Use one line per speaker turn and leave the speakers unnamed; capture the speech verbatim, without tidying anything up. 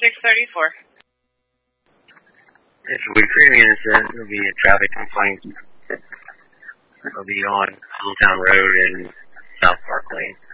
six thirty-four.
If we premium incident, it'll be a traffic complaint. It'll be on Littletown Road in South Park Lane.